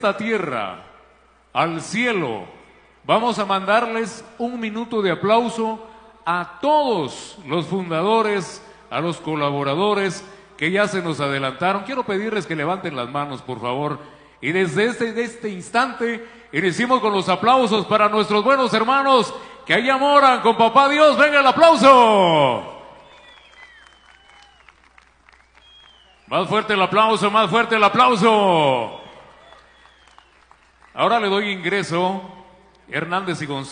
esta tierra, al cielo. Vamos a mandarles un minuto de aplauso a todos los fundadores, a los colaboradores que ya se nos adelantaron. Quiero pedirles que levanten las manos, por favor. Y desde este instante, iniciemos con los aplausos para nuestros buenos hermanos que allá moran con Papá Dios. ¡Venga el aplauso! Más fuerte el aplauso, más fuerte el aplauso. Ahora le doy ingreso Hernández y González.